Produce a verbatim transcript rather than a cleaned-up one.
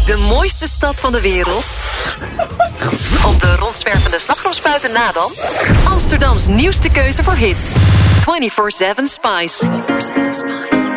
de mooiste stad van de wereld? Op de rondzwervende slagroomspuiten na dan? Amsterdams nieuwste keuze voor hits. vierentwintig zeven Spice.